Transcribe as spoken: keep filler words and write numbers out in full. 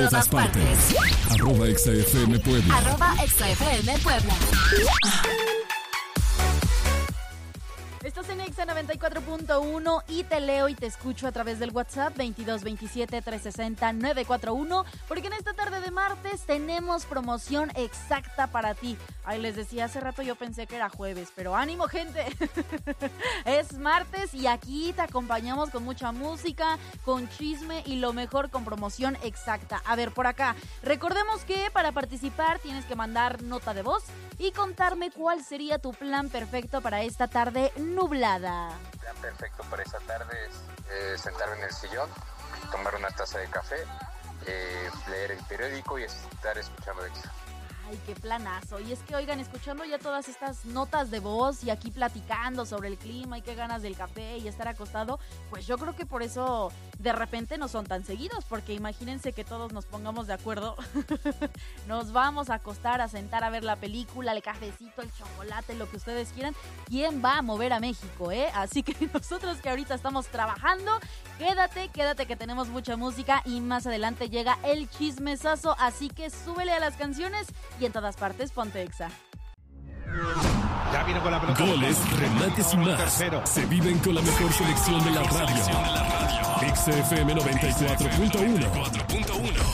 todas partes. Arroba Exa F M Puebla. Arroba Exa F M Puebla. Estás en Exa noventa y cuatro punto uno y te leo y te escucho a través del WhatsApp veintidós veintisiete trescientos sesenta nueve cuatro uno, porque en esta tarde de martes tenemos promoción exacta para ti. Ay, les decía hace rato, yo pensé que era jueves, pero ánimo, gente. Es martes y aquí te acompañamos con mucha música, con chisme y lo mejor, con promoción exacta. A ver, por acá, recordemos que para participar tienes que mandar nota de voz y contarme cuál sería tu plan perfecto para esta tarde nublada. El plan perfecto para esta tarde es eh, sentarme en el sillón, tomar una taza de café, eh, leer el periódico y estar escuchando Exa. Ay, qué planazo. Y es que, oigan, escuchando ya todas estas notas de voz y aquí platicando sobre el clima y qué ganas del café y estar acostado, pues yo creo que por eso de repente no son tan seguidos, porque imagínense que todos nos pongamos de acuerdo. Nos vamos a acostar, a sentar a ver la película, el cafecito, el chocolate, lo que ustedes quieran. ¿Quién va a mover a México, eh? Así que nosotros que ahorita estamos trabajando, quédate, quédate que tenemos mucha música y más adelante llega el chismesazo, así que súbele a las canciones y en todas partes ponte Exa. Ya viene con la pelota. Goles, remates y más. Se viven con la mejor selección de la radio. Exa F M noventa y cuatro punto uno.